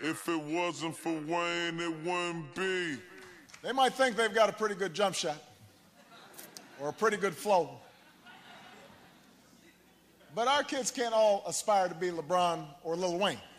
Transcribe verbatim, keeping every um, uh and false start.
If it wasn't for Wayne, it wouldn't be. They might think they've got a pretty good jump shot or a pretty good flow. But our kids can't all aspire to be LeBron or Lil Wayne.